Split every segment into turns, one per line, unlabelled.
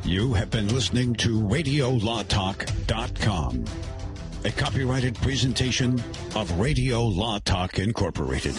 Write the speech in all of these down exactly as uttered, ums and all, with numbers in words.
You have been listening to radio law talk dot com, a copyrighted presentation of Radio Law Talk Incorporated.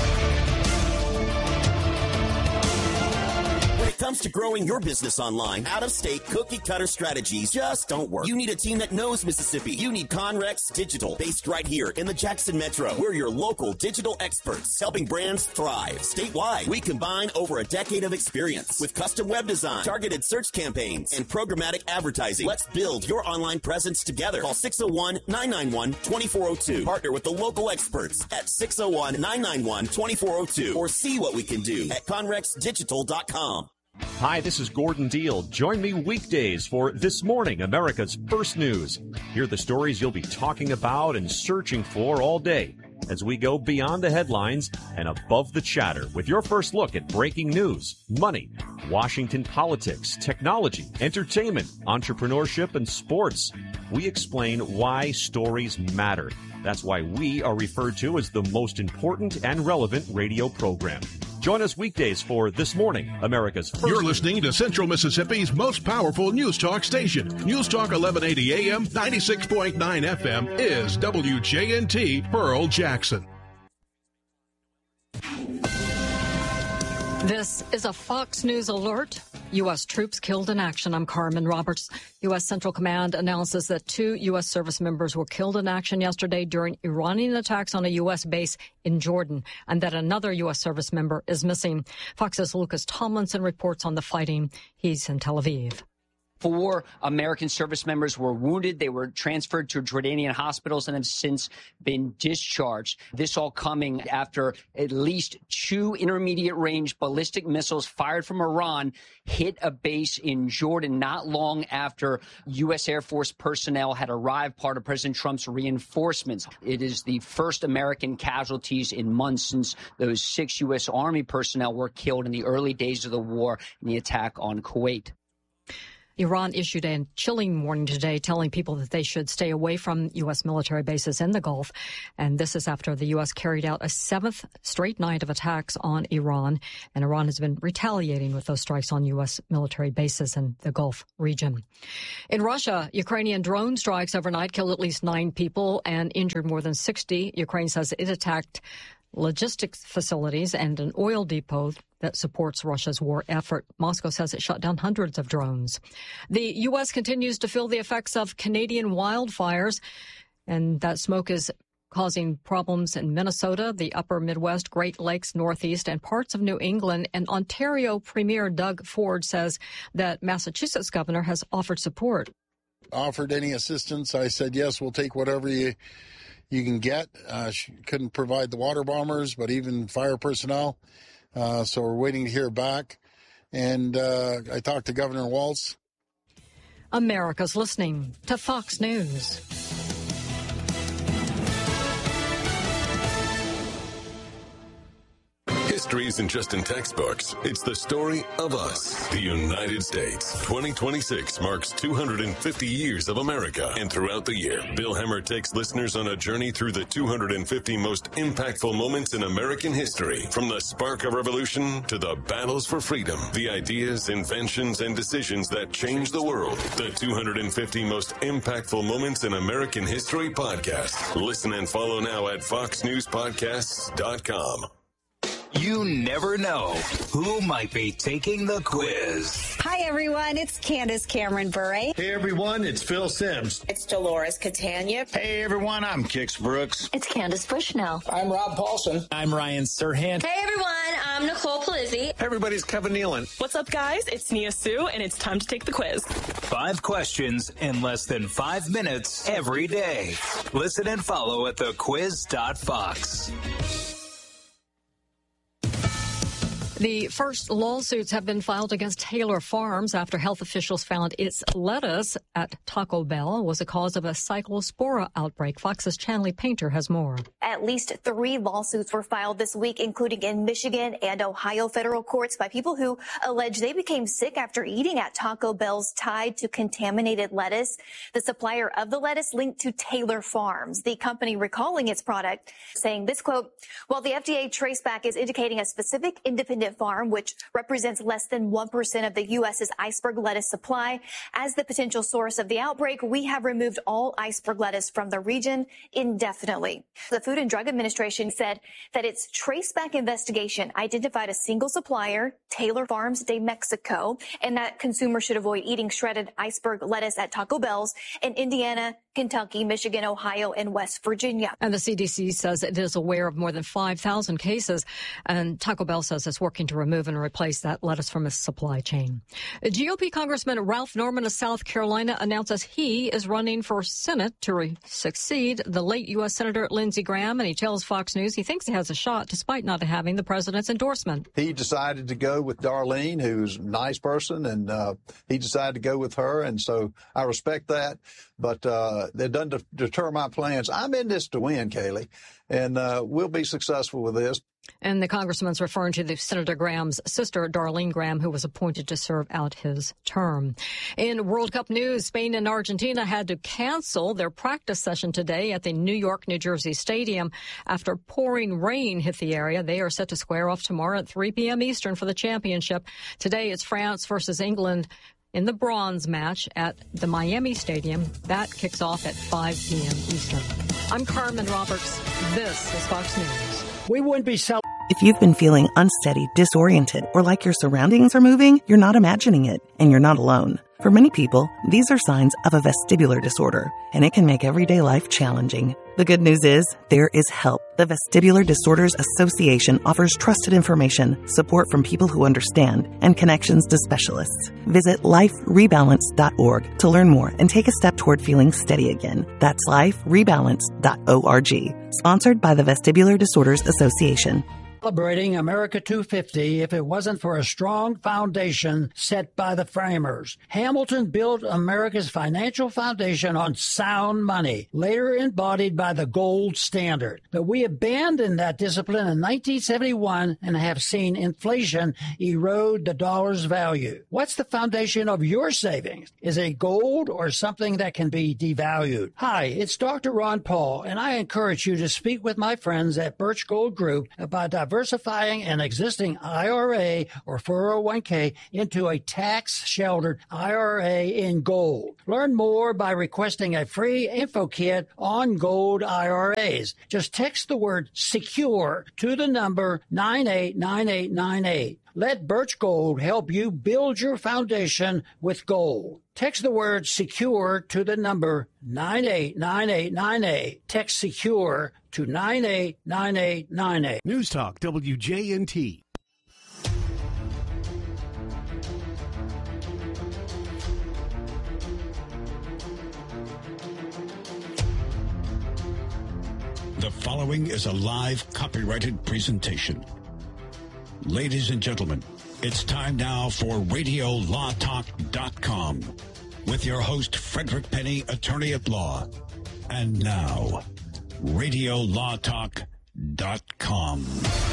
When it comes to growing your business online, out-of-state cookie-cutter strategies just don't work. You need a team that knows Mississippi. You need Conrex Digital, based right here in the Jackson Metro. We're your local digital experts, helping brands thrive statewide. We combine over a decade of experience with custom web design, targeted search campaigns, and programmatic advertising. Let's build your online presence together. Call six oh one, nine nine one, two four oh two. Partner with the local experts at six oh one, nine nine one, two four oh two or see what we can do at conrex digital dot com.
Hi, this is Gordon Deal. Join me weekdays for This Morning, America's First News. Hear the stories you'll be talking about and searching for all day as we go beyond the headlines and above the chatter with your first look at breaking news, money, Washington politics, technology, entertainment, entrepreneurship, and sports. We explain why stories matter. That's why we are referred to as the most important and relevant radio program. Join us weekdays for This Morning, America's First.
You're listening to Central Mississippi's most powerful news talk station. News Talk eleven eighty A M, ninety-six point nine F M is W J N T Pearl Jackson.
This is a Fox News alert. U S troops killed in action. I'm Carmen Roberts. U S Central Command announces that two U S service members were killed in action yesterday during Iranian attacks on a U S base in Jordan, and that another U S service member is missing. Fox's Lucas Tomlinson reports on the fighting. He's in Tel Aviv.
Four American service members were wounded. They were transferred to Jordanian hospitals and have since been discharged. This all coming after at least two intermediate-range ballistic missiles fired from Iran hit a base in Jordan not long after U S Air Force personnel had arrived, part of President Trump's reinforcements. It is the first American casualties in months since those six U S Army personnel were killed in the early days of the war in the attack on Kuwait.
Iran issued a chilling warning today telling people that they should stay away from U S military bases in the Gulf. And this is after the U S carried out a seventh straight night of attacks on Iran. And Iran has been retaliating with those strikes on U S military bases in the Gulf region. In Russia, Ukrainian drone strikes overnight killed at least nine people and injured more than sixty. Ukraine says it attacked logistics facilities and an oil depot that supports Russia's war effort. Moscow says it shot down hundreds of drones. The U S continues to feel the effects of Canadian wildfires, and that smoke is causing problems in Minnesota, the upper Midwest, Great Lakes, Northeast, and parts of New England. And Ontario Premier Doug Ford says that Massachusetts governor has offered support.
Offered any assistance, I said, yes, we'll take whatever you you can get. Uh, she couldn't provide the water bombers, but even fire personnel. Uh, so we're waiting to hear back. And uh, I talked to Governor Walz.
America's listening to Fox News.
History isn't just in textbooks. It's the story of us, the United States. twenty twenty-six marks two hundred fifty years of America. And throughout the year, Bill Hemmer takes listeners on a journey through the two hundred fifty most impactful moments in American history. From the spark of revolution to the battles for freedom, the ideas, inventions, and decisions that changed the world. The two hundred fifty most impactful moments in American history podcast. Listen and follow now at fox news podcasts dot com.
You never know who might be taking the quiz.
Hi, everyone. It's Candace Cameron Bure.
Hey, everyone. It's Phil Sims.
It's Dolores Catania.
Hey, everyone. I'm Kix Brooks.
It's Candace Bushnell.
I'm Rob Paulson.
I'm Ryan Serhant.
Hey, everyone. I'm Nicole Palizzi.
Hey, everybody. It's Kevin Nealon.
What's up, guys? It's Nia Sue, and it's time to take the quiz.
Five questions in less than five minutes every day. Listen and follow at the quiz dot fox.
The first lawsuits have been filed against Taylor Farms after health officials found its lettuce at Taco Bell was a cause of a cyclospora outbreak. Fox's Chanley Painter has more.
At least three lawsuits were filed this week, including in Michigan and Ohio federal courts by people who allege they became sick after eating at Taco Bell's tied to contaminated lettuce. The supplier of the lettuce linked to Taylor Farms, the company recalling its product, saying this quote, while the F D A traceback is indicating a specific independent Michigan farm, which represents less than one percent of the U S's iceberg lettuce supply. As the potential source of the outbreak, we have removed all iceberg lettuce from the region indefinitely. The Food and Drug Administration said that its traceback investigation identified a single supplier, Taylor Farms de Mexico, and that consumers should avoid eating shredded iceberg lettuce at Taco Bell's in Indiana, Kentucky, Michigan, Ohio, and West Virginia.
And the C D C says it is aware of more than five thousand cases, and Taco Bell says it's working to remove and replace that lettuce from its supply chain. G O P Congressman Ralph Norman of South Carolina announces he is running for Senate to re- succeed the late U S Senator Lindsey Graham, and he tells Fox News he thinks he has a shot despite not having the president's endorsement.
He decided to go with Darlene, who's a nice person, and uh, he decided to go with her, and so I respect that. But uh, that doesn't de- deter my plans. I'm in this to win, Kaylee, and uh, we'll be successful with this.
And the congressman's referring to the Senator Graham's sister, Darlene Graham, who was appointed to serve out his term. In World Cup news, Spain and Argentina had to cancel their practice session today at the New York, New Jersey Stadium after pouring rain hit the area. They are set to square off tomorrow at three p.m. Eastern for the championship. Today it's France versus England in the bronze match at the Miami Stadium. That kicks off at five p.m. Eastern. I'm Carmen Roberts. This is Fox News.
We wouldn't be so.
If you've been feeling unsteady, disoriented, or like your surroundings are moving, you're not imagining it, and you're not alone. For many people, these are signs of a vestibular disorder, and it can make everyday life challenging. The good news is, there is help. The Vestibular Disorders Association offers trusted information, support from people who understand, and connections to specialists. Visit life rebalance dot org to learn more and take a step toward feeling steady again. That's life rebalance dot org. Sponsored by the Vestibular Disorders Association.
Celebrating America two fifty if it wasn't for a strong foundation set by the framers. Hamilton built America's financial foundation on sound money, later embodied by the gold standard. But we abandoned that discipline in nineteen seventy-one and have seen inflation erode the dollar's value. What's the foundation of your savings? Is it gold or something that can be devalued? Hi, it's Doctor Ron Paul, and I encourage you to speak with my friends at Birch Gold Group about diversifying an existing I R A or four oh one k into a tax-sheltered I R A in gold. Learn more by requesting a free info kit on gold I R As. Just text the word SECURE to the number nine eight nine eight nine eight. Let Birch Gold help you build your foundation with gold. Text the word SECURE to the number nine eight nine eight nine eight. Text SECURE to nine eight nine eight nine eight.
News Talk W J N T.
The following is a live copyrighted presentation. Ladies and gentlemen, it's time now for radio law talk dot com with your host, Frederick Penny, attorney at law. And now, radio law talk dot com.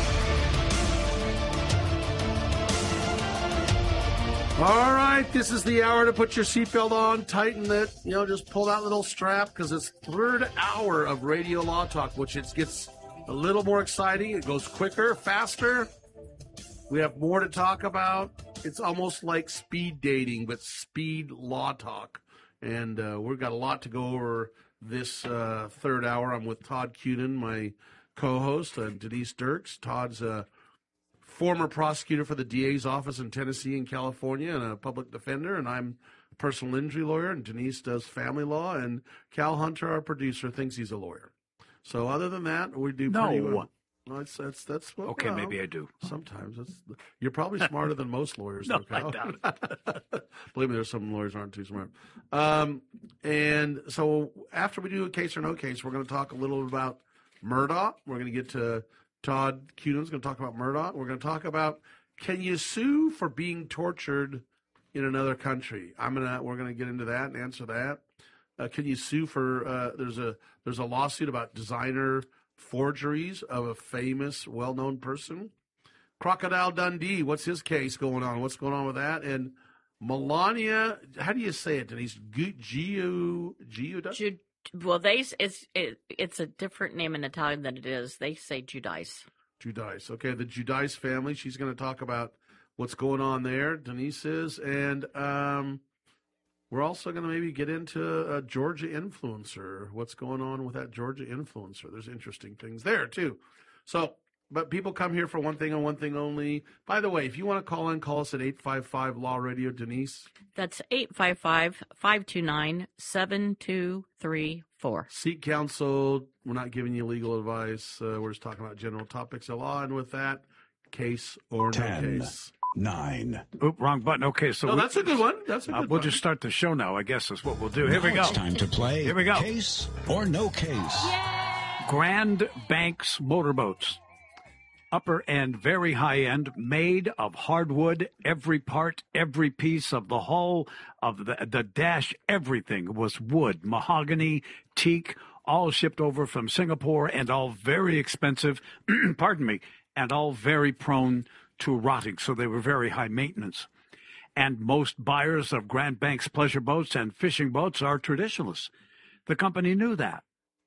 All right, this is the hour to put your seatbelt on, tighten it, you know, just pull that little strap because it's third hour of Radio Law Talk, which it gets a little more exciting. It goes quicker, faster. We have more to talk about. It's almost like speed dating, but speed law talk. And uh, we've got a lot to go over this uh, third hour. I'm with Todd Cunin, my co-host, and Denise Dirks. Todd's a former prosecutor for the D A's office in Tennessee and California and a public defender, and I'm a personal injury lawyer, and Denise does family law, and Cal Hunter, our producer, thinks he's a lawyer. So other than that, we do pretty
no.
well. No, that's that's that's what.
Okay,
well,
maybe I do.
Sometimes that's, you're probably smarter than most lawyers.
No,
though, Cal.
I doubt it.
Believe me, there's some lawyers aren't too smart. Um, and so after we do a case or no case, we're going to talk a little about Murdaugh. We're going to get to Todd Cunin's going to talk about Murdaugh. We're going to talk about, can you sue for being tortured in another country? I'm gonna we're going to get into that and answer that. Uh, can you sue for uh, there's a there's a lawsuit about designer forgeries of a famous, well-known person. Crocodile Dundee, what's his case going on? What's going on with that? And Melania, how do you say it, Denise? Gio, Gio,
Well, they it's it, it's a different name in Italian than it is. They say Giudice.
Giudice. Okay, the Giudice family. She's going to talk about what's going on there. Denise is. And um, we're also going to maybe get into a Georgia influencer. What's going on with that Georgia influencer? There's interesting things there, too. So, but people come here for one thing and one thing only. By the way, if you want to call in, call us at eight five five Law Radio. Denise?
That's eight five five, five two nine, seven two three four.
Seek counsel. We're not giving you legal advice. Uh, we're just talking about general topics of law. And with that, case or
Ten.
no case?
Nine.
Oop, wrong button. Okay, so
No,
we-
that's a good one. That's a
uh,
good
we'll
button.
just start the show now, I guess is what we'll do. Here we
Now
go.
It's time to play.
Here we go.
Case or no case.
Grand Banks motorboats. Upper end, very high end, made of hardwood. Every part, every piece of the hull, of the, the dash, everything was wood, mahogany, teak, all shipped over from Singapore and all very expensive, pardon me, and all very prone to rotting. So they were very high maintenance. And most buyers of Grand Banks pleasure boats and fishing boats are traditionalists. The company knew that.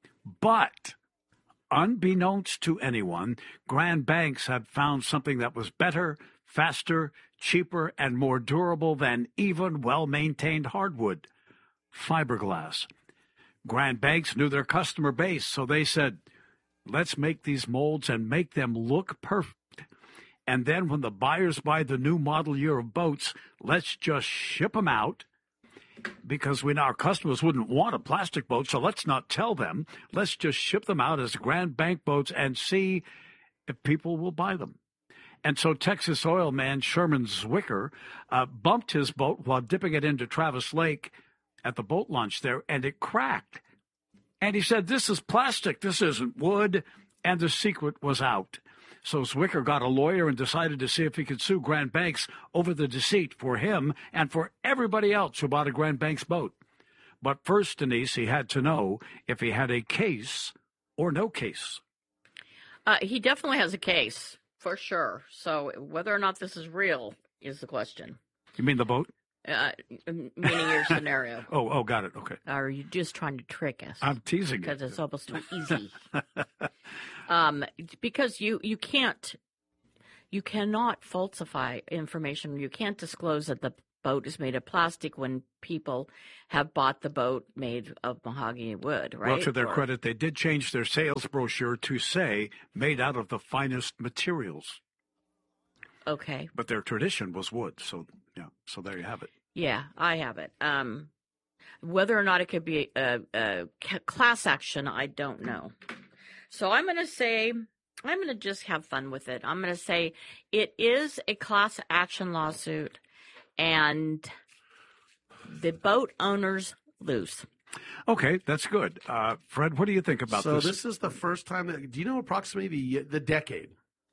But unbeknownst to anyone, Grand Banks had found something that was better, faster, cheaper, and more durable than even well-maintained hardwood: fiberglass. Grand Banks knew their customer base, so they said, let's make these molds and make them look perfect. And then when the buyers buy the new model year of boats, let's just ship them out, because we know our customers wouldn't want a plastic boat, so let's not tell them. Let's just ship them out as Grand Bank boats and see if people will buy them. And so Texas oil man Sherman Zwicker uh, bumped his boat while dipping it into Travis Lake at the boat launch there, and it cracked. And he said, this is plastic, this isn't wood, and the secret was out. So Zwicker got a lawyer and decided to see if he could sue Grand Banks over the deceit for him and for everybody else who bought a Grand Banks boat. But first, Denise, he had to know if he had a case or no case.
Uh, he definitely has a case, for sure. So whether or not this is real is the question.
You mean the boat?
Uh, meaning your scenario.
Oh, oh, got it. Okay.
Or are you just trying to trick us?
I'm teasing
because
you.
it's almost too easy. um, because you you can't you cannot falsify information. You can't disclose that the boat is made of plastic when people have bought the boat made of mahogany wood, right?
Well, to their
Or-
credit, they did change their sales brochure to say made out of the finest materials.
Okay.
But their tradition was wood, so yeah. So there you have it.
Yeah, I have it. Um, whether or not it could be a, a ca- class action, I don't know. So I'm going to say, I'm going to just have fun with it. I'm going to say it is a class action lawsuit, and the boat owners lose.
Okay, that's good. Uh, Fred, what do you think about
so
this?
So this is the first time that, do you know approximately the, the decade?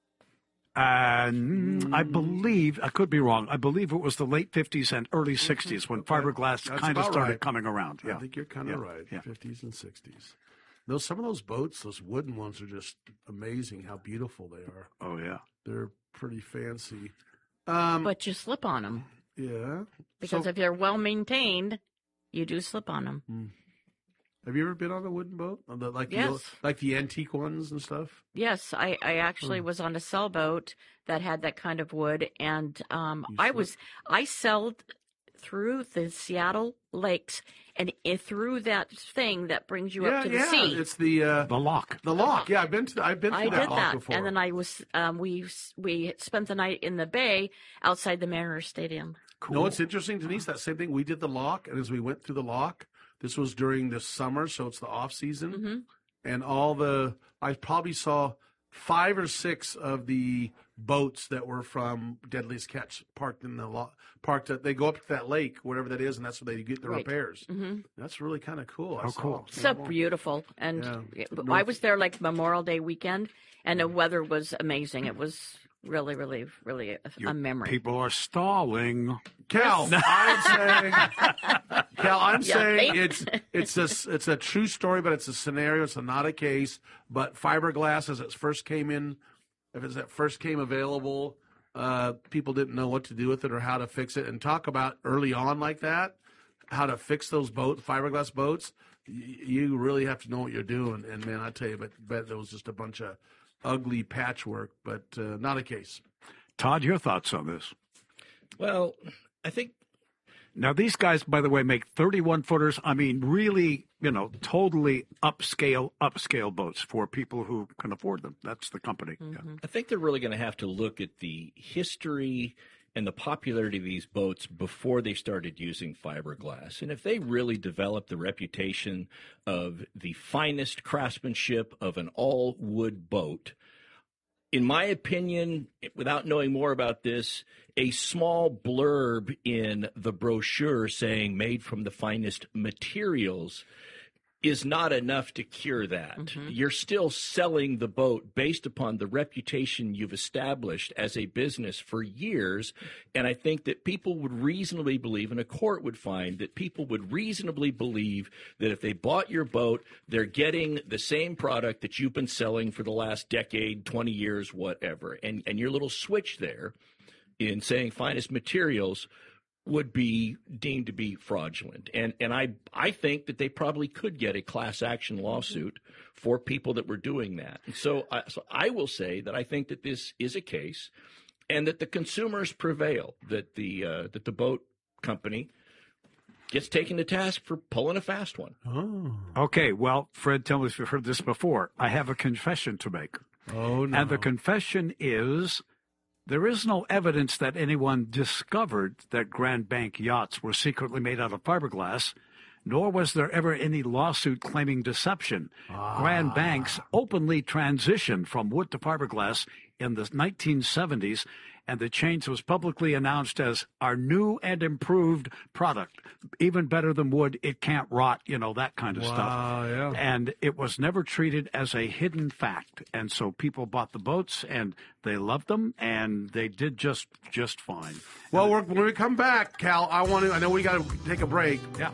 Uh, I believe, I could be wrong, I believe it was the late fifties and early sixties when fiberglass
That's
kind of
about
started
right.
coming around. Yeah.
I think you're kind of
Yeah.
right.
Yeah.
fifties and sixties. Those some of those boats, those wooden ones, are just amazing how beautiful they are.
Oh yeah,
they're pretty fancy. Um,
but you slip on them.
Yeah,
Because
So-
if they're well maintained, you do slip on them.
Hmm. Have you ever been on a wooden boat? On the, like the
Yes.
old- like the antique ones and stuff?
Yes, I, I actually
Hmm.
was on a sailboat that had that kind of wood, and um, I was I sailed through the Seattle lakes and it, through that thing that brings you
yeah,
up to the
yeah.
sea.
It's the uh,
the lock.
The lock. Yeah, I've been to. The, I've been through
I
that
did
lock
that,
before.
and then I was um, we we spent the night in the bay outside the Mariners Stadium.
Cool. No, it's interesting, Denise. That same thing. We did the lock, and as we went through the lock, this was during the summer, so it's the off season,
Mhm.
and all the I probably saw five or six of the boats that were from Deadliest Catch parked in the lot. Parked. At, they go up to that lake, wherever that is, and that's where they get the
Right.
repairs.
Mhm.
That's really kind of cool. I
Oh,
saw.
cool.
So beautiful, and
Yeah.
it- I was there like Memorial Day weekend, and the weather was amazing. It was really, really, really a, a memory.
People are stalling.
Cal, I'm saying, Cal, I'm
Yeah,
saying
they-
it's it's a it's a true story, but it's a scenario. It's not a case. But fiberglass, as it first came in, if it's that first came available, uh, people didn't know what to do with it or how to fix it. And talk about early on like that, how to fix those boat fiberglass boats. Y- you really have to know what you're doing. And man, I tell you, but bet there was just a bunch of ugly patchwork, but uh, not a case.
Todd, your thoughts on this?
Well, I think.
Now, these guys, by the way, make thirty-one footers. I mean, really, you know, totally upscale, upscale boats for people who can afford them. That's the company.
Mm-hmm.
Yeah.
I think they're really going to have to look at the history and the popularity of these boats before they started using fiberglass. And if they really develop the reputation of the finest craftsmanship of an all-wood boat, in my opinion, without knowing more about this, a small blurb in the brochure saying made from the finest materials is not enough to cure that. Mm-hmm. You're still selling the boat based upon the reputation you've established as a business for years. And I think that people would reasonably believe, and a court would find that people would reasonably believe that if they bought your boat, they're getting the same product that you've been selling for the last decade, twenty years, whatever. And, and your little switch there in saying finest materials would be deemed to be fraudulent. And and I I think that they probably could get a class action lawsuit for people that were doing that. And so, I, so I will say that I think that this is a case and that the consumers prevail, that the uh, that the boat company gets taken to task for pulling a fast one.
Oh. Okay, well, Fred, tell me if you've heard this before. I have a confession to make.
Oh, no.
And the confession is there is no evidence that anyone discovered that Grand Bank yachts were secretly made out of fiberglass, nor was there ever any lawsuit claiming deception. Ah. Grand Banks openly transitioned from wood to fiberglass in the nineteen seventies, and the change was publicly announced as our new and improved product. Even better than wood, it can't rot, you know, that kind of
wow,
stuff.
Yeah.
And it was never treated as a hidden fact. And so people bought the boats, and they loved them, and they did just just fine.
Well, we're, when we come back, Cal, I want to, I know we got to take a break.
Yeah.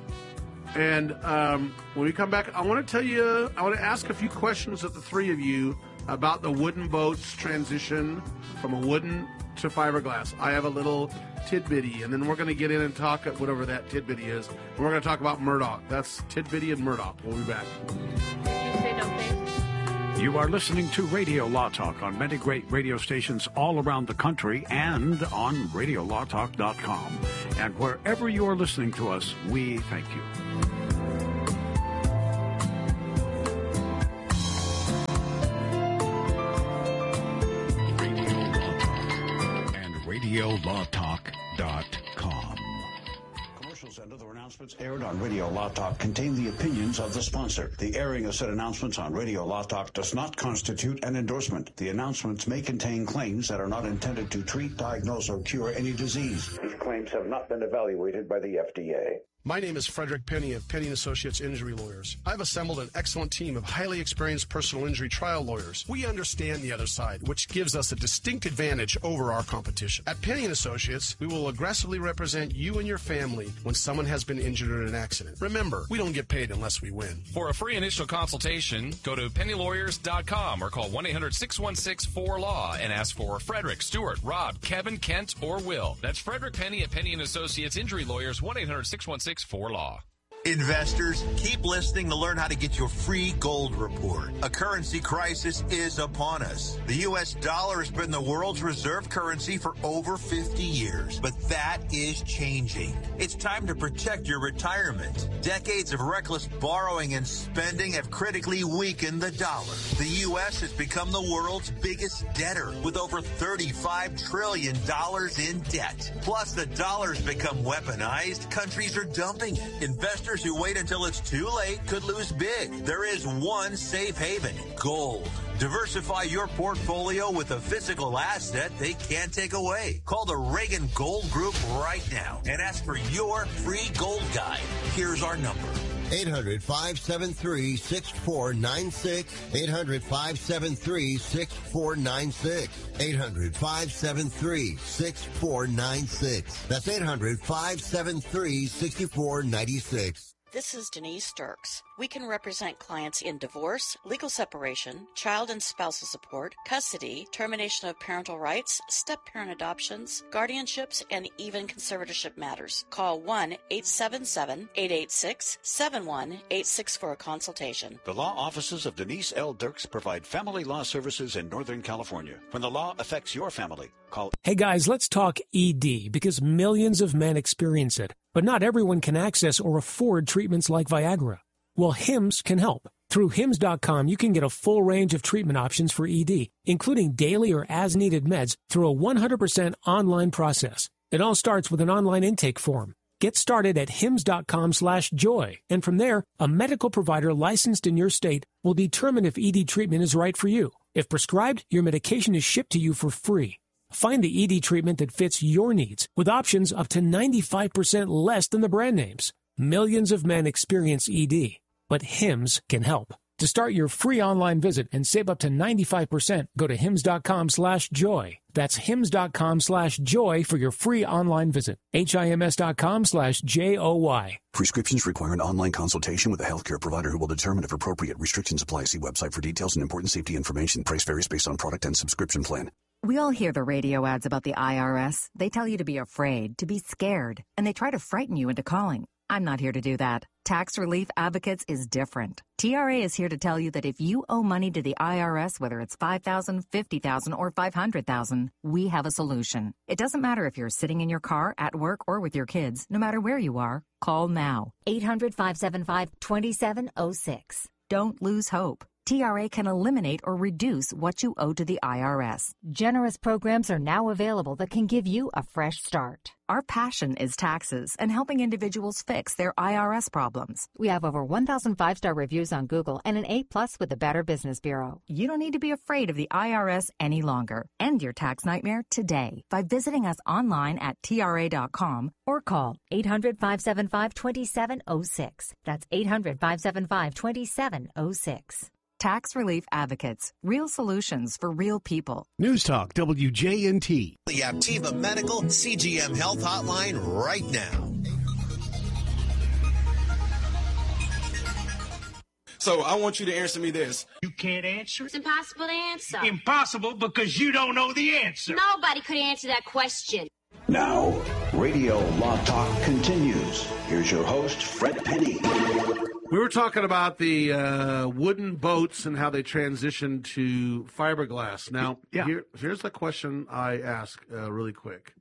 And um, when we come back, I want to tell you, I want to ask a few questions of the three of you about the wooden boats transition from a wooden to fiberglass. I have a little tidbitty, and then we're going to get in and talk at whatever that tidbitty is. And we're going to talk about Murdoch. That's tidbitty and Murdoch. We'll be back.
Did you say no, please?
You are listening to Radio Law Talk on many great radio stations all around the country and on radio law talk dot com. And wherever you are listening to us, we thank you.
radio law talk dot com.
Commercials and other announcements aired on Radio Law Talk contain the opinions of the sponsor. The airing of said announcements on Radio Law Talk does not constitute an endorsement. The announcements may contain claims that are not intended to treat, diagnose, or cure any disease. These claims have not been evaluated by the F D A.
My name is Frederick Penny of Penny and Associates Injury Lawyers. I've assembled an excellent team of highly experienced personal injury trial lawyers. We understand the other side, which gives us a distinct advantage over our competition. At Penny and Associates, we will aggressively represent you and your family when someone has been injured in an accident. Remember, we don't get paid unless we win.
For a free initial consultation, go to penny lawyers dot com or call one eight hundred six one six four law and ask for Frederick, Stuart, Rob, Kevin, Kent, or Will. That's Frederick Penny at Penny and Associates Injury Lawyers, one eight hundred six one six four law.
Investors, keep listening to learn how to get your free gold report. A currency crisis is upon us. The U S dollar has been the world's reserve currency for over fifty years, but that is changing. It's time to protect your retirement. Decades of reckless borrowing and spending have critically weakened the dollar. The U S has become the world's biggest debtor with over thirty-five trillion dollars in debt. Plus, the dollar's become weaponized. Countries are dumping it. Investors who wait until it's too late could lose big. There is one safe haven: gold. Diversify your portfolio with a physical asset they can't take away. Call the Reagan Gold Group right now and ask for your free gold guide. Here's our number.
eight hundred, five seven three, six four nine six. eight hundred, five seven three, six four nine six. eight hundred, five seven three, six four nine six. That's eight hundred, five seven three, six four nine six.
This is Denise Dirks. We can represent clients in divorce, legal separation, child and spousal support, custody, termination of parental rights, step-parent adoptions, guardianships, and even conservatorship matters. Call one eight seven seven, eight eight six, seven one eight six for a consultation.
The law offices of Denise L. Dirks provide family law services in Northern California. When the law affects your family, call.
Hey guys, let's talk E D because millions of men experience it, but not everyone can access or afford treatments like Viagra. Well, Hims can help. Through Hims dot com, you can get a full range of treatment options for E D, including daily or as-needed meds through a one hundred percent online process. It all starts with an online intake form. Get started at Hims dot com slash joy, and from there, a medical provider licensed in your state will determine if E D treatment is right for you. If prescribed, your medication is shipped to you for free. Find the E D treatment that fits your needs with options up to ninety-five percent less than the brand names. Millions of men experience E D, but Hims can help. To start your free online visit and save up to ninety-five percent, go to Hims dot com slash joy. That's Hims dot com slash joy for your free online visit. H I M S dot com slash J O Y.
Prescriptions require an online consultation with a healthcare provider who will determine if appropriate restrictions apply. See website for details and important safety information. Price varies based on product and subscription plan.
We all hear the radio ads about the I R S. They tell you to be afraid, to be scared, and they try to frighten you into calling. I'm not here to do that. Tax Relief Advocates is different. T R A is here to tell you that if you owe money to the I R S, whether it's five thousand dollars, fifty thousand dollars, or five hundred thousand dollars, we have a solution. It doesn't matter if you're sitting in your car, at work, or with your kids. No matter where you are, call now.
eight hundred, five seven five, two seven zero six.
Don't lose hope. T R A can eliminate or reduce what you owe to the I R S.
Generous programs are now available that can give you a fresh start.
Our passion is taxes and helping individuals fix their I R S problems.
We have over one thousand five-star reviews on Google and an A plus with the Better Business Bureau.
You don't need to be afraid of the I R S any longer. End your tax nightmare today by visiting us online at T R A dot com
or call eight hundred, five seven five, two seven zero six. That's eight hundred, five seven five, two seven zero six.
Tax Relief Advocates. Real solutions for real people.
News Talk W J N T.
The Aptiva Medical C G M Health Hotline right now.
So I want you to answer me this.
You can't answer?
It's impossible to answer.
Impossible because you don't know the answer.
Nobody could answer that question.
Now, Radio Law Talk continues. Here's your host, Fred Penny.
We were talking about the uh, wooden boats and how they transitioned to fiberglass. Now, yeah. here, here's the question I ask uh, really quick.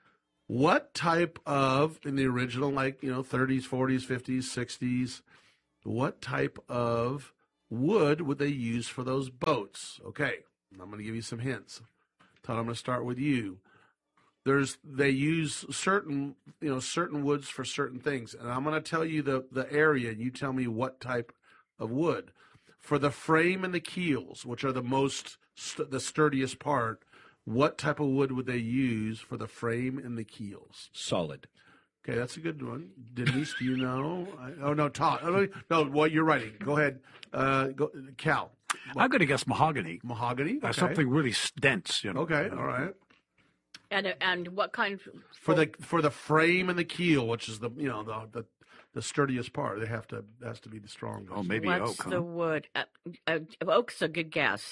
What type of, in the original, like, you know, thirties, forties, fifties, sixties, what type of wood would they use for those boats? Okay, I'm going to give you some hints. Todd, I'm going to start with you. There's they use certain you know certain woods for certain things, and I'm going to tell you the the area, and you tell me what type of wood. For the frame and the keels, which are the most st- the sturdiest part, what type of wood would they use for the frame and the keels?
Solid.
Okay, that's a good one. Denise, do you know? I, oh no, Todd. Oh, no, no, what you're writing. Go ahead, uh, go, Cal.
What? I'm going to guess mahogany.
Mahogany. Okay.
Uh, something really dense. You know.
Okay. All right.
And and what kind
for the for the frame and the keel, which is the you know the the, the sturdiest part, they have to has to be the strongest.
Oh, maybe
What's
oak.
the
huh?
wood? Uh, uh, oak's a good guess.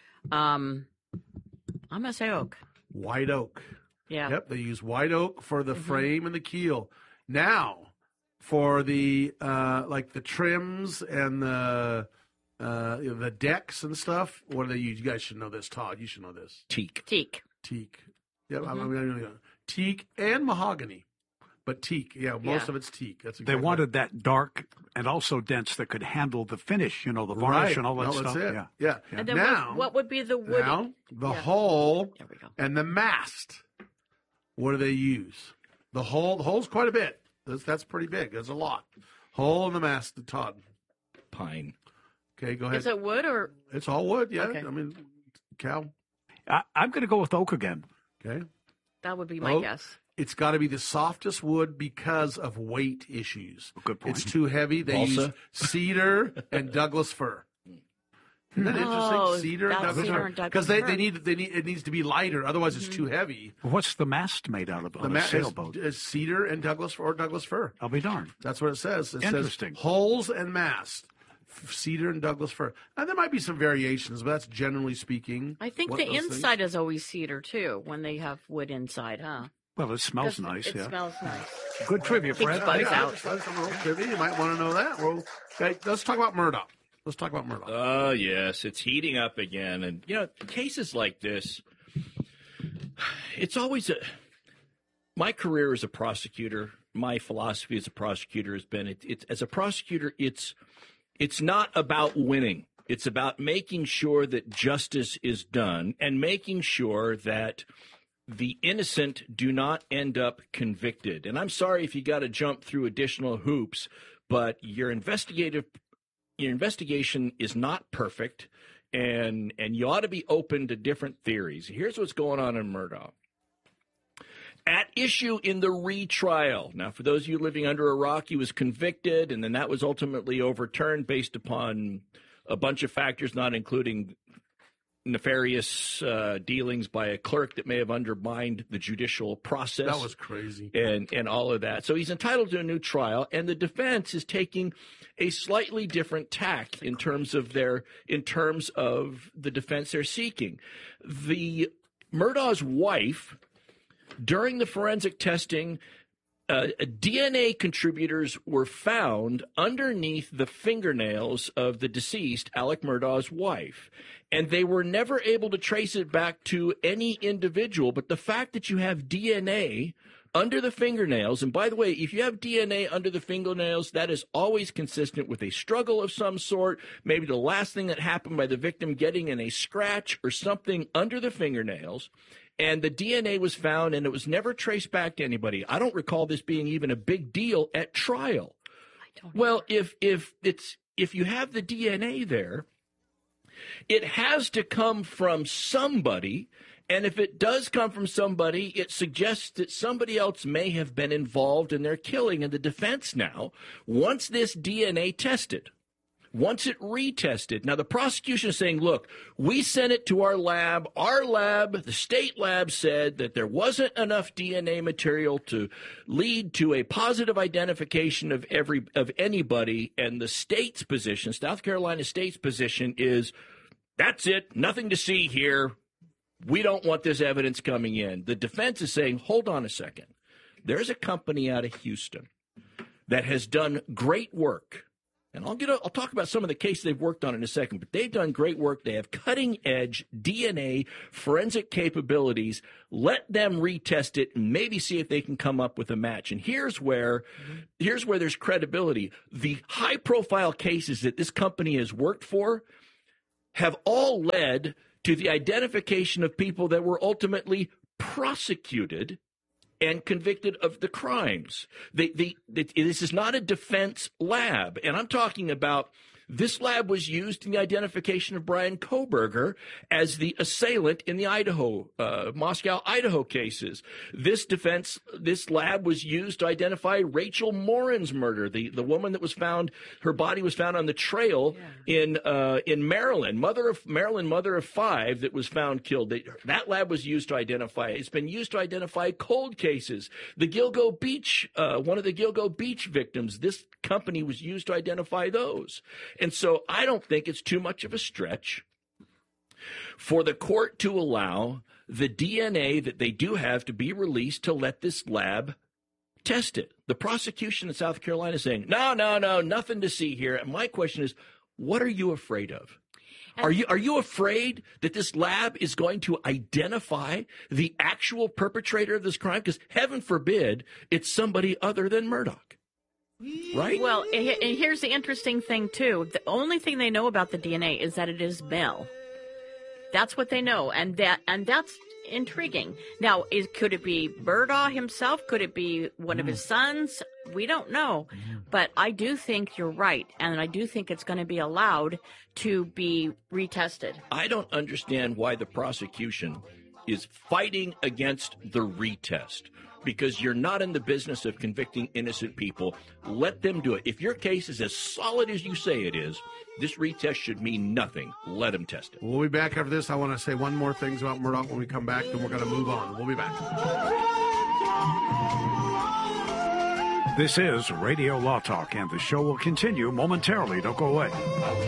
Um, I'm gonna say oak.
White oak.
Yeah.
Yep. They use white oak for the
mm-hmm.
frame and the keel. Now, for the uh, like the trims and the uh, you know, the decks and stuff, what do they use? You guys should know this, Todd. You should know this.
Teak.
Teak.
Teak. Yeah,
mm-hmm.
I mean, teak and mahogany, but teak. Yeah, most
yeah.
of it's teak. That's
they wanted right. that dark and also dense that could handle the finish. You know, the varnish
right.
and all that
no,
stuff.
That's it.
Yeah,
yeah.
yeah. And then
now,
what, what would be the wood?
Now the
yeah.
hull
there we go.
and the mast. What do they use? The hull. The hull's quite a bit. That's, that's pretty big. That's a lot. Hull and the mast. The Todd.
Pine.
Okay, go ahead.
Is it wood or?
It's all wood. Yeah.
Okay.
I mean, Cal.
I, I'm going to go with oak again.
Okay.
That would be my
oak.
guess.
It's got to be the softest wood because of weight issues.
Good point.
It's too heavy. They
Balsa.
use cedar and Douglas fir. Isn't that interesting?
Oh,
Cedar and
that's
Douglas
cedar
fir.
and Douglas
Because they,
fir.
they need they need it needs to be lighter, otherwise it's too heavy.
What's the mast made out of?
The
on
ma-
a sailboat?
is, is cedar and Douglas or Douglas fir.
I'll be darned.
That's what it says. It
Interesting.
says hulls and mast, f- cedar and Douglas fir. Now there might be some variations, but that's generally speaking.
I think
what
the
those
inside is always cedar too when they have wood inside, huh?
Well, it smells
Because
nice.
It
yeah.
smells nice.
Good trivia,
Keeps
Fred.
bugs
Yeah,
out.
that's- that's some little trivia. You might want to know that. Well, okay, let's talk about Murdoch. Let's talk about Murdoch.
Oh, yes, it's heating up again. And, you know, cases like this, it's always a. My career as a prosecutor, my philosophy as a prosecutor has been, it, it's as a prosecutor, it's it's not about winning. It's about making sure that justice is done and making sure that the innocent do not end up convicted. And I'm sorry if you got to jump through additional hoops, but your investigative Your investigation is not perfect, and and you ought to be open to different theories. Here's what's going on in Murdoch. At issue in the retrial. Now, for those of you living under a rock, he was convicted, and then that was ultimately overturned based upon a bunch of factors, not including nefarious uh, dealings by a clerk that may have undermined the judicial process.
That was crazy.
And, and all of that. So he's entitled to a new trial, and the defense is taking a slightly different tack in terms of their in terms of the defense they're seeking. The Murdaugh's wife, during the forensic testing, uh, D N A contributors were found underneath the fingernails of the deceased, Alec Murdaugh's wife. And they were never able to trace it back to any individual. But the fact that you have D N A under the fingernails, and by the way, if you have D N A under the fingernails, that is always consistent with a struggle of some sort, maybe the last thing that happened by the victim getting in a scratch or something under the fingernails. And the D N A was found, and it was never traced back to anybody. I don't recall this being even a big deal at trial.
I don't
well, if if it's if you have the D N A there, it has to come from somebody. And if it does come from somebody, it suggests that somebody else may have been involved in their killing. And the defense now wants this D N A tested, wants it retested. Now, the prosecution is saying, look, we sent it to our lab. Our lab, the state lab, said that there wasn't enough D N A material to lead to a positive identification of every of anybody. And the state's position, South Carolina state's position is, that's it, nothing to see here. We don't want this evidence coming in. The defense is saying, hold on a second. There's a company out of Houston that has done great work. And I'll get. A, I'll talk about some of the cases they've worked on in a second, but they've done great work. They have cutting-edge D N A forensic capabilities. Let them retest it and maybe see if they can come up with a match. And here's where, mm-hmm. here's where there's credibility. The high-profile cases that this company has worked for have all led to the identification of people that were ultimately prosecuted and convicted of the crimes. They, they, they, this is not a defense lab. And I'm talking about this lab was used in the identification of Brian Kohberger as the assailant in the Idaho, uh, Moscow, Idaho cases. This defense, this lab was used to identify Rachel Morin's murder, the, the woman that was found, her body was found on the trail yeah. in uh, in Maryland, mother of Maryland, mother of five that was found killed. They, that lab was used to identify. It's been used to identify cold cases. The Gilgo Beach, uh, one of the Gilgo Beach victims, this company was used to identify those. And so I don't think it's too much of a stretch for the court to allow the D N A that they do have to be released to let this lab test it. The prosecution in South Carolina is saying, no, no, no, nothing to see here. And my question is, what are you afraid of? Are you are you afraid that this lab is going to identify the actual perpetrator of this crime? Because heaven forbid it's somebody other than Murdoch. Right?
Well, and here's the interesting thing, too. The only thing they know about the D N A is that it is male. That's what they know, and that and that's intriguing. Now, is could it be Murdaugh himself? Could it be one mm. of his sons? We don't know. Mm. But I do think you're right, and I do think it's going to be allowed to be retested.
I don't understand why the prosecution is fighting against the retest. because you're not in the business of convicting innocent people. Let them do it. If your case is as solid as you say it is, this retest should mean nothing. Let them test it.
We'll be back after this. I want to say one more thing about Murdaugh when we come back, then we're going to move on. We'll be back.
This is Radio Law Talk, and the show will continue momentarily. Don't go away.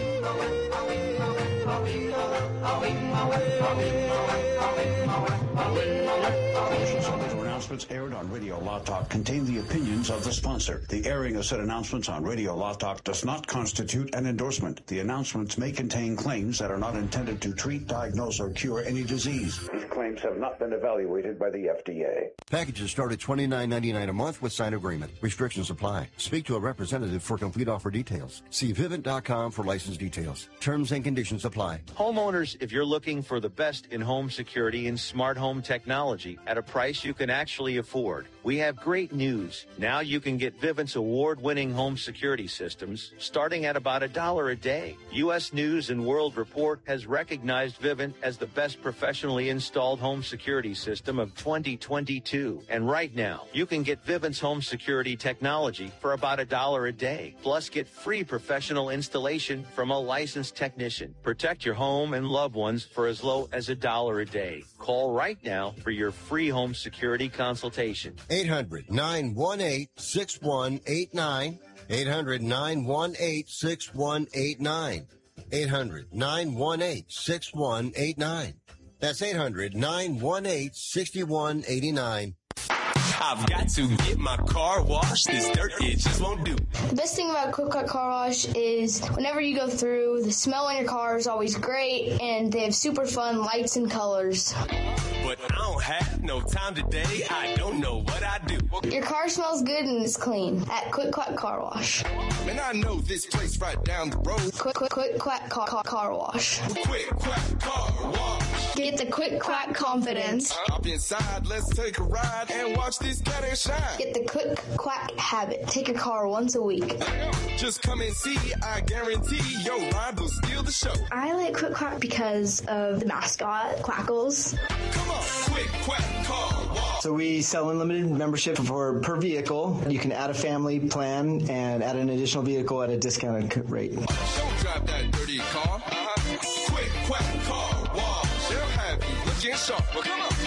Announcements aired on Radio Law Talk contain the opinions of the sponsor. The airing of said announcements on Radio Law Talk does not constitute an endorsement. The announcements may contain claims that are not intended to treat, diagnose, or cure any disease. These claims have not been evaluated by the F D A.
Packages start at twenty-nine ninety-nine a month with signed agreement. Restrictions apply. Speak to a representative for complete offer details. See Vivint dot com for license details. Terms and conditions apply.
Homeowners, if you're looking for the best in home security and smart home technology at a price you can actually afford, we have great news. Now you can get Vivint's award-winning home security systems starting at about a dollar a day. U S News and World Report has recognized Vivint as the best professionally installed home security system of twenty twenty-two. And right now, you can get Vivint's home security technology for about a dollar a day. Plus, get free professional installation from a licensed technician. Protect your home and loved ones for as low as a dollar a day. Call right now for your free home security consultation.
eight hundred nine one eight six one eight nine. eight hundred nine one eight six one eight nine. eight hundred nine one eight six one eight nine. That's eight hundred nine one eight six one eight nine.
I've got to get my car washed. This dirt, it just won't do.
The best thing about Quick Quack Car Wash is whenever you go through, the smell on your car is always great, and they have super fun lights and colors.
But I don't have no time today. I don't know what I do.
Your car smells good and it's clean at Quick Quack Car Wash.
Man, I know this place right down the road.
Quick Quick Quick Quack Car, car, car Wash.
Quick Quack Car Wash.
Get the Quick Quack confidence.
Hop inside, let's take a ride and watch this cat and shine.
Get the Quick Quack habit. Take your car once a week.
Just come and see. I guarantee your ride will steal the show.
I like Quick Quack because of the mascot, Quackles.
Come on, Quick Quack Car Wash.
So we sell unlimited membership for per vehicle. You can add a family plan and add an additional vehicle at a discounted rate.
Don't drive that dirty car. Uh-huh. Quick Quack Car Wash. They'll have you looking sharp. Well, come on.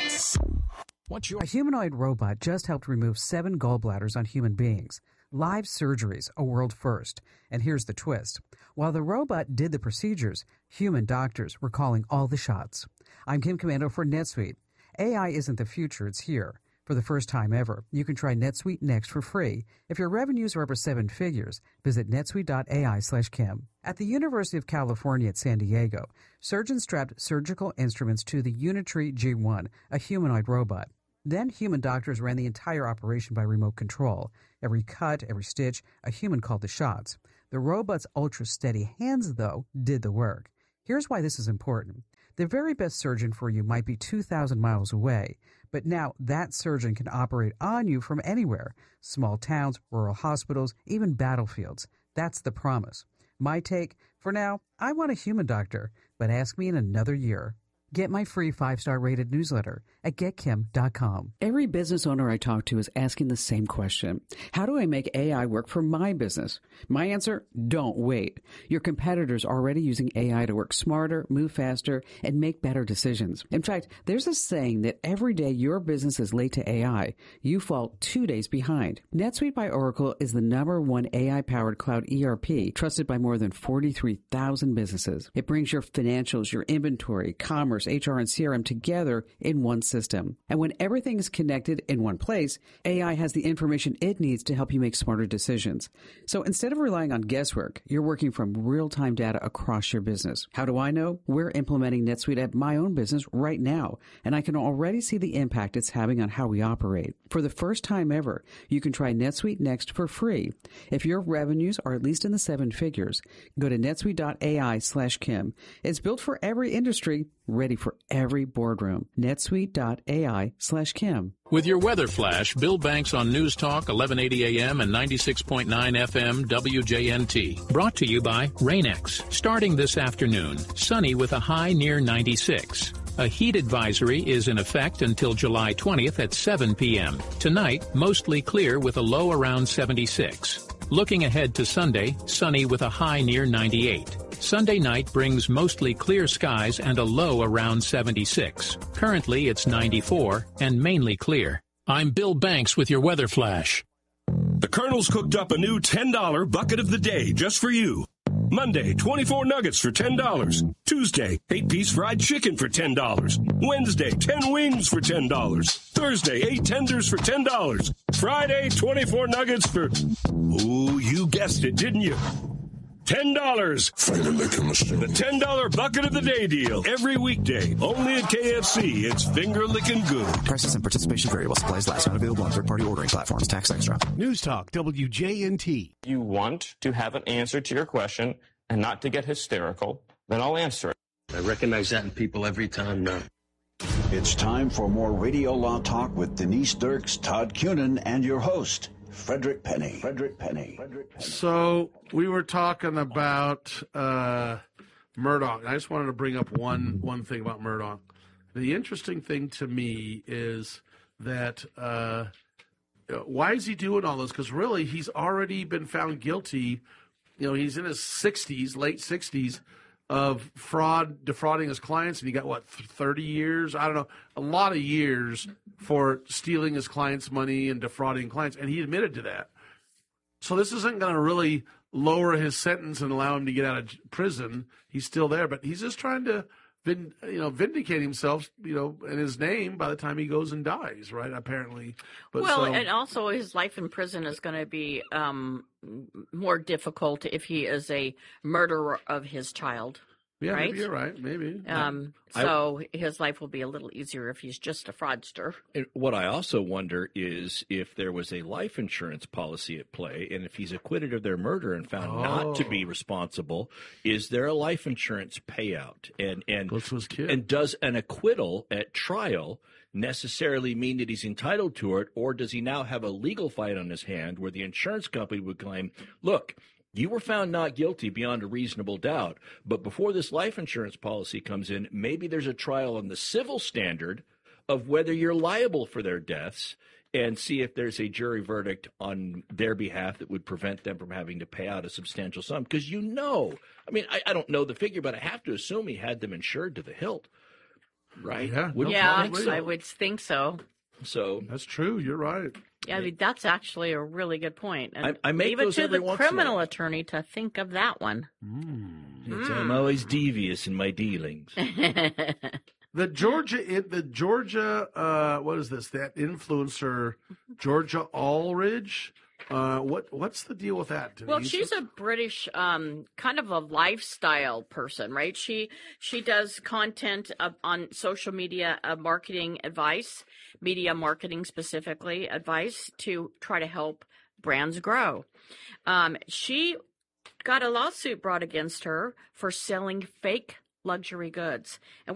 What's your- a humanoid robot just helped remove seven gallbladders on human beings. Live surgeries, a world first. And here's the twist. While the robot did the procedures, human doctors were calling all the shots. I'm Kim Commando for NetSuite. A I isn't the future, it's here. For the first time ever, you can try NetSuite Next for free. If your revenues are over seven figures, visit netsuite.ai slash Kim. At the University of California at San Diego, surgeons strapped surgical instruments to the Unitree G one, a humanoid robot. Then human doctors ran the entire operation by remote control. Every cut, every stitch, a human called the shots. The robot's ultra-steady hands, though, did the work. Here's why this is important. The very best surgeon for you might be two thousand miles away, but now that surgeon can operate on you from anywhere. Small towns, rural hospitals, even battlefields. That's the promise. My take, for now, I want a human doctor, but ask me in another year. Get my free five-star rated newsletter at get kim dot com. Every business owner I talk to is asking the same question. How do I make A I work for my business? My answer, don't wait. Your competitors are already using A I to work smarter, move faster, and make better decisions. In fact, there's a saying that every day your business is late to A I, you fall two days behind. NetSuite by Oracle is the number one A I-powered cloud E R P trusted by more than forty-three thousand businesses. It brings your financials, your inventory, commerce, H R, and C R M together in one system. And when everything is connected in one place, A I has the information it needs to help you make smarter decisions. So instead of relying on guesswork, you're working from real-time data across your business. How do I know? We're implementing NetSuite at my own business right now, and I can already see the impact it's having on how we operate. For the first time ever, you can try NetSuite Next for free. If your revenues are at least in the seven figures, go to netsuite.ai slash Kim. It's built for every industry, ready for every boardroom. netsuite.ai slash Kim.
With your weather flash, Bill Banks on News Talk, eleven eighty A M and ninety-six point nine F M W J N T. Brought to you by Rain-X. Starting this afternoon, sunny with a high near ninety-six. A heat advisory is in effect until July twentieth at seven p.m. Tonight, mostly clear with a low around seventy-six. Looking ahead to Sunday, sunny with a high near ninety-eight. Sunday night brings mostly clear skies and a low around seventy-six. Currently, it's ninety-four and mainly clear. I'm Bill Banks with your weather flash.
The Colonel's cooked up a new ten dollar bucket of the day just for you. Monday, twenty-four nuggets for ten dollars. Tuesday, eight-piece fried chicken for ten dollars. Wednesday, ten wings for ten dollars. Thursday, eight tenders for ten dollars. Friday, twenty-four nuggets for... Ooh, you guessed it, didn't you? ten dollars. The ten dollar bucket of the day deal. Every weekday. Only at K F C. It's finger-licking good.
Prices and participation vary while supplies last. Not available on third-party ordering platforms. Tax extra.
News Talk W J N T.
You want to have an answer to your question and not to get hysterical, then I'll answer it.
I recognize that in people every time now.
It's time for more Radio Law Talk with Denise Dirks, Todd Cunin, and your host, Frederick Penny. Frederick Penny. Frederick Penny.
So we were talking about uh, Murdaugh. I just wanted to bring up one one thing about Murdaugh. The interesting thing to me is that uh, why is he doing all this? Because really, he's already been found guilty. You know, he's in his sixties, late sixties, of fraud, defrauding his clients, and he got, what, thirty years? I don't know, a lot of years for stealing his clients' money and defrauding clients, and he admitted to that. So this isn't going to really lower his sentence and allow him to get out of prison. He's still there, but he's just trying to, vin, you know, vindicate himself, you know, and his name by the time he goes and dies, right? Apparently. But
well,
so,
and also his life in prison is going to be um, more difficult if he is a murderer of his child.
Yeah,
right?
maybe you're right. Maybe.
Um, so I, his life will be a little easier if he's just a fraudster.
What I also wonder is if there was a life insurance policy at play, and if he's acquitted of their murder and found oh. not to be responsible, is there a life insurance payout? And and and does an acquittal at trial necessarily mean that he's entitled to it, or does he now have a legal fight on his hand where the insurance company would claim, look, you were found not guilty beyond a reasonable doubt, but before this life insurance policy comes in, maybe there's a trial on the civil standard of whether you're liable for their deaths, and see if there's a jury verdict on their behalf that would prevent them from having to pay out a substantial sum. Because you know, I mean, I, I don't know the figure, but I have to assume he had them insured to the hilt, right?
Yeah,
no yeah I would think so.
So
that's true. You're right.
Yeah, I mean, that's actually a really good point. And
I, I make
leave it
those
to
every
the
once
criminal attorney to think of that one.
Mm. Mm. I'm always devious in my dealings.
The Georgia, the Georgia, uh, what is this? That influencer, Georgia Allridge. Uh, what what's the deal with that, Denise?
Well, she's a British um, kind of a lifestyle person, right? She she does content uh, on social media, uh, marketing advice, media marketing specifically advice to try to help brands grow. Um, she got a lawsuit brought against her for selling fake luxury goods. And